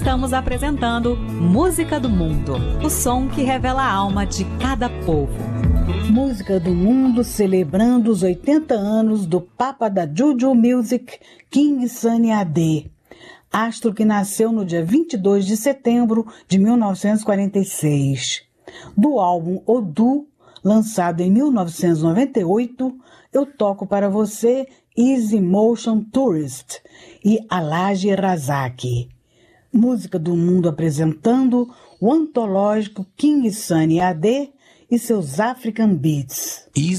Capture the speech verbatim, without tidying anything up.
Estamos apresentando Música do Mundo, o som que revela a alma de cada povo. Música do Mundo celebrando os oitenta anos do Papa da Juju Music, King Sunny Ade, astro que nasceu no dia vinte e dois de setembro de mil novecentos e quarenta e seis. Do álbum Odu, lançado em mil novecentos e noventa e oito, eu toco para você Easy Motion Tourist e Alage Razaki. Música do Mundo apresentando o antológico King Sunny Ade e seus African Beats.